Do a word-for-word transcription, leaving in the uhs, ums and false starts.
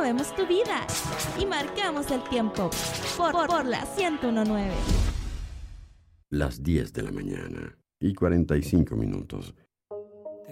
movemos tu vida y marcamos el tiempo por, por, por la ciento uno punto nueve. Las diez de la mañana y cuarenta y cinco minutos.